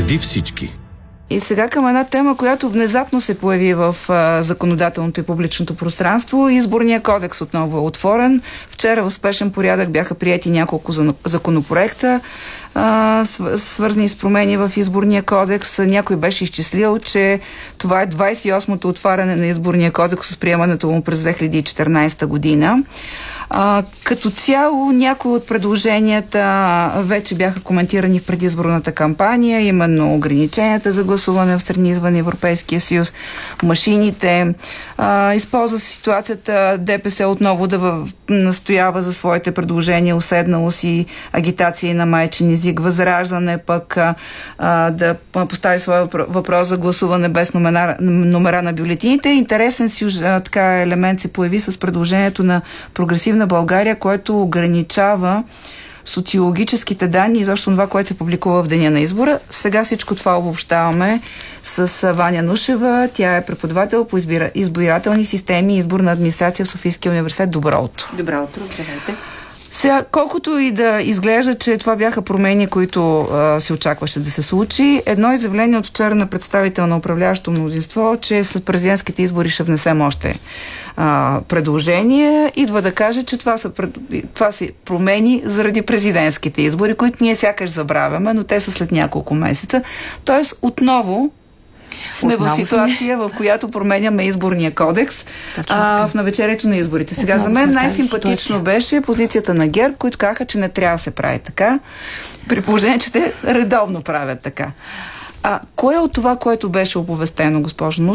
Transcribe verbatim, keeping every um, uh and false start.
Преди всички. И сега към една тема, която внезапно се появи в а, законодателното и публичното пространство. Изборния кодекс отново е отворен. Вчера в успешен порядък бяха приети няколко законопроекта, а, свързани с промени в изборния кодекс. Някой беше изчислил, че това е двадесет и осмото отваряне на изборния кодекс с приемането му през две хиляди и четиринадесета година. А, като цяло, някои от предложенията вече бяха коментирани в предизборната кампания, именно ограниченията за гласуване в страни извън Европейския съюз, машините. А, използва се ситуацията ДПС отново да във, настоява за своите предложения, уседналост и агитация на майчин език, Възраждане пък а, да постави своя въпрос за гласуване без номера, номера на бюлетините. Интересен си а, така елемент се появи с предложението на Прогресивна България, което ограничава социологическите данни и защо това, което се публикува в деня на избора. Сега всичко това обобщаваме с Ваня Нушева. Тя е преподавател по избира... избирателни системи и изборна администрация в Софийския университет. Добро утро. Добро утро, здравейте. Сега, колкото и да изглежда, че това бяха промени, които а, се очакваше да се случи, едно изявление от вчера на представител на управляващото мнозинство, че след президентските избори ще внесем още а, предложения, идва да каже, че това са, това са промени заради президентските избори, които ние сякаш забравяме, но те са след няколко месеца. Тоест, отново сме Отново в ситуация, сме. в която променяме изборния кодекс а, в навечерието на изборите. Сега Отново за мен най-симпатично беше позицията на ГЕРБ, които казаха, че не трябва да се прави така, при положение, че те редовно правят така. А кое от това, което беше оповестено, госпожо Нушева,